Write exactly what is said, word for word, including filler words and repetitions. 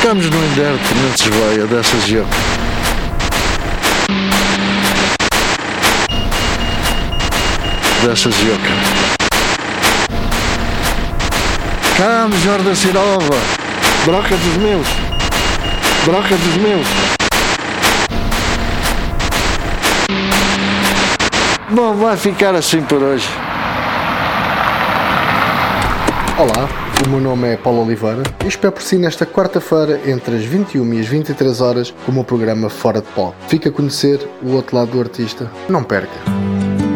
Estamos no inverno, não se esvaia dessas eu. Dessas eu. Vamos, Jorge Silva. Broca dos meus. Broca dos meus. Bom, vai ficar assim por hoje. Olá, o meu nome é Paulo Oliveira e espero por si nesta quarta-feira entre as vinte e uma e as vinte e três horas com o meu programa Fora de Pó. Fica a conhecer o outro lado do artista. Não perca!